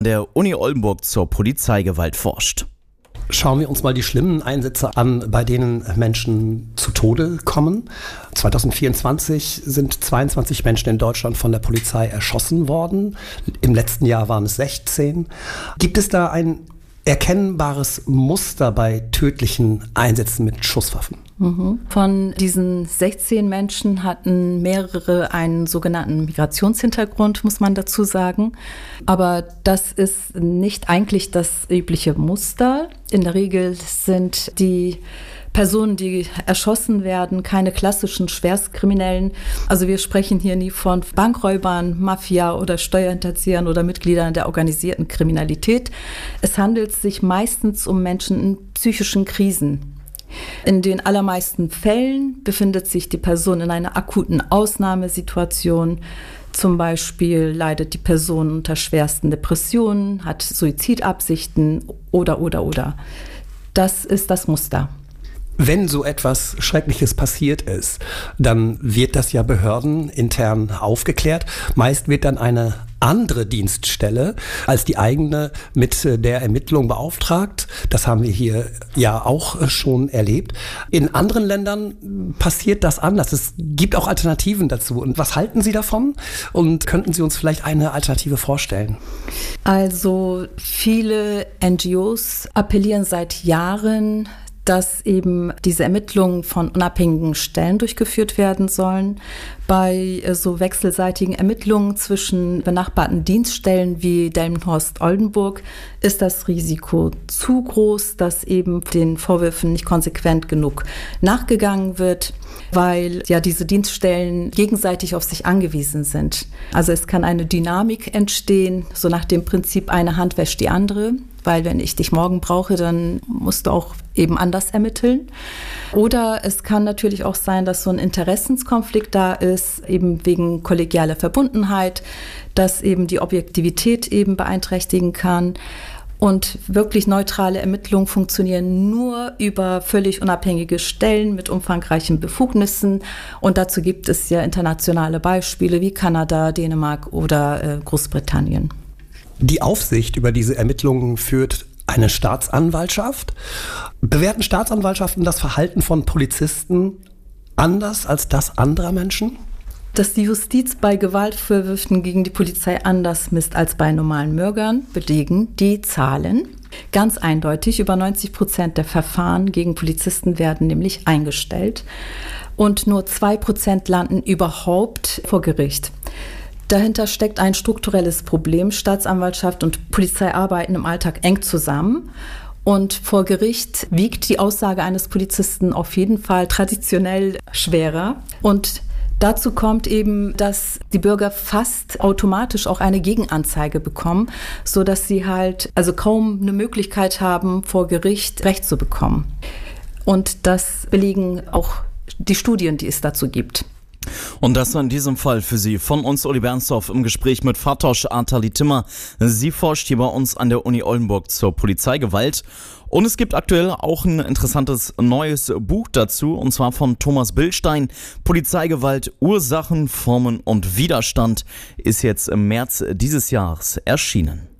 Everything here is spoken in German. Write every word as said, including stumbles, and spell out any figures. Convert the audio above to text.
der Uni Oldenburg zur Polizeigewalt forscht. Schauen wir uns mal die schlimmen Einsätze an, bei denen Menschen zu Tode kommen. zwanzig vierundzwanzig sind zweiundzwanzig Menschen in Deutschland von der Polizei erschossen worden. Im letzten Jahr waren es sechzehn. Gibt es da ein erkennbares Muster bei tödlichen Einsätzen mit Schusswaffen? Von diesen sechzehn Menschen hatten mehrere einen sogenannten Migrationshintergrund, muss man dazu sagen. Aber das ist nicht eigentlich das übliche Muster. In der Regel sind die Personen, die erschossen werden, keine klassischen Schwerstkriminellen. Also wir sprechen hier nie von Bankräubern, Mafia oder Steuerhinterziehern oder Mitgliedern der organisierten Kriminalität. Es handelt sich meistens um Menschen in psychischen Krisen. In den allermeisten Fällen befindet sich die Person in einer akuten Ausnahmesituation. Zum Beispiel leidet die Person unter schwersten Depressionen, hat Suizidabsichten oder, oder, oder. Das ist das Muster. Wenn so etwas Schreckliches passiert ist, dann wird das ja behördenintern aufgeklärt. Meist wird dann eine andere Dienststelle als die eigene mit der Ermittlung beauftragt. Das haben wir hier ja auch schon erlebt. In anderen Ländern passiert das anders. Es gibt auch Alternativen dazu. Und was halten Sie davon? Und könnten Sie uns vielleicht eine Alternative vorstellen? Also viele N G Os appellieren seit Jahren, dass eben diese Ermittlungen von unabhängigen Stellen durchgeführt werden sollen. Bei so wechselseitigen Ermittlungen zwischen benachbarten Dienststellen wie Delmenhorst-Oldenburg ist das Risiko zu groß, dass eben den Vorwürfen nicht konsequent genug nachgegangen wird, weil ja diese Dienststellen gegenseitig auf sich angewiesen sind. Also es kann eine Dynamik entstehen, so nach dem Prinzip, eine Hand wäscht die andere. Weil wenn ich dich morgen brauche, dann musst du auch eben anders ermitteln. Oder es kann natürlich auch sein, dass so ein Interessenskonflikt da ist, eben wegen kollegialer Verbundenheit, dass eben die Objektivität eben beeinträchtigen kann. Und wirklich neutrale Ermittlungen funktionieren nur über völlig unabhängige Stellen mit umfangreichen Befugnissen. Und dazu gibt es ja internationale Beispiele wie Kanada, Dänemark oder äh, Großbritannien. Die Aufsicht über diese Ermittlungen führt eine Staatsanwaltschaft. Bewerten Staatsanwaltschaften das Verhalten von Polizisten anders als das anderer Menschen? Dass die Justiz bei Gewaltvorwürfen gegen die Polizei anders misst als bei normalen Bürgern, belegen die Zahlen. Ganz eindeutig, über neunzig Prozent der Verfahren gegen Polizisten werden nämlich eingestellt und nur zwei Prozent landen überhaupt vor Gericht. Dahinter steckt ein strukturelles Problem. Staatsanwaltschaft und Polizei arbeiten im Alltag eng zusammen. Und vor Gericht wiegt die Aussage eines Polizisten auf jeden Fall traditionell schwerer. Und dazu kommt eben, dass die Bürger fast automatisch auch eine Gegenanzeige bekommen, sodass sie halt also kaum eine Möglichkeit haben, vor Gericht Recht zu bekommen. Und das belegen auch die Studien, die es dazu gibt. Und das war in diesem Fall für Sie von uns Uli Bernsdorf im Gespräch mit Fatosch Atali-Timmer. Sie forscht hier bei uns an der Uni Oldenburg zur Polizeigewalt. Und es gibt aktuell auch ein interessantes neues Buch dazu, und zwar von Thomas Billstein. Polizeigewalt, Ursachen, Formen und Widerstand ist jetzt im März dieses Jahres erschienen.